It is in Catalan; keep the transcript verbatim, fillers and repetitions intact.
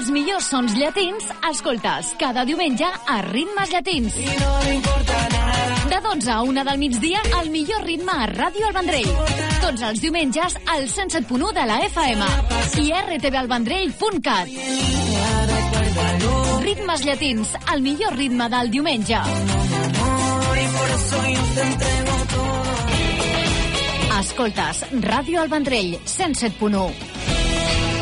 Els millors sons llatins, escoltes cada diumenge a Ritmes Llatins. De dotze a una del migdia, el millor ritme a Ràdio El Vendrell. Tots els diumenges al cent set punt u de la F M i r t v el vendrell punt cat. Ritmes Llatins, el millor ritme del diumenge. Escoltes Ràdio El Vendrell, cent set punt u.